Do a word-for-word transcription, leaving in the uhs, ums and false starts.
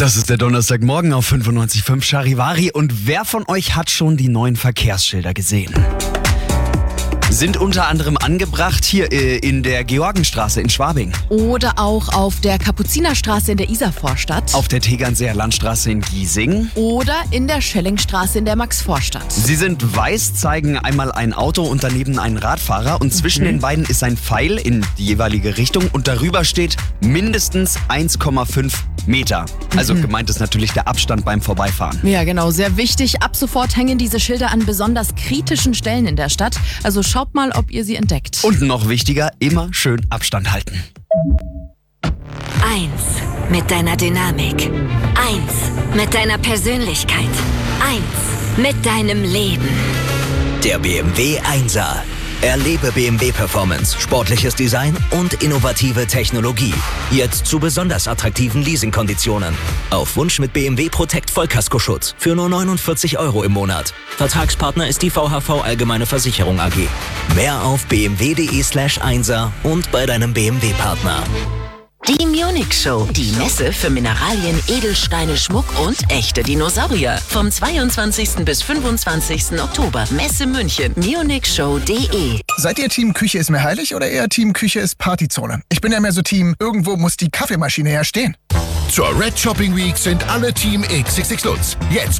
Das ist der Donnerstagmorgen auf fünfundneunzig Komma fünf Charivari. Und wer von euch hat schon die neuen Verkehrsschilder gesehen? Sind unter anderem angebracht hier äh, in der Georgenstraße in Schwabing. Oder auch auf der Kapuzinerstraße in der Isarvorstadt. Auf der Tegernseer Landstraße in Giesing. Oder in der Schellingstraße in der Maxvorstadt. Sie sind weiß, zeigen einmal ein Auto und daneben einen Radfahrer. Und zwischen mhm. den beiden ist ein Pfeil in die jeweilige Richtung. Und darüber steht mindestens eins Komma fünf Meter. Also mhm. gemeint ist natürlich der Abstand beim Vorbeifahren. Ja, genau. Sehr wichtig. Ab sofort hängen diese Schilder an besonders kritischen Stellen in der Stadt. Also schaut mal, ob ihr sie entdeckt. Und noch wichtiger, immer schön Abstand halten. Eins mit deiner Dynamik. Eins mit deiner Persönlichkeit. Eins mit deinem Leben. Der B M W Einser. Erlebe B M W Performance, sportliches Design und innovative Technologie. Jetzt zu besonders attraktiven Leasingkonditionen. Auf Wunsch mit B M W Protect Vollkaskoschutz für nur neunundvierzig Euro im Monat. Vertragspartner ist die V H V Allgemeine Versicherung A G. Mehr auf bmw.de slash Einser und bei deinem B M W-Partner. Die Munich Show, die Messe für Mineralien, Edelsteine, Schmuck und echte Dinosaurier. Vom zweiundzwanzigsten bis fünfundzwanzigsten Oktober. Messe München, munich show punkt de. Seid ihr Team Küche ist mir heilig oder eher Team Küche ist Partyzone? Ich bin ja mehr so Team, irgendwo muss die Kaffeemaschine ja stehen. Zur Red Shopping Week sind alle Team X X X Lutz. Jetzt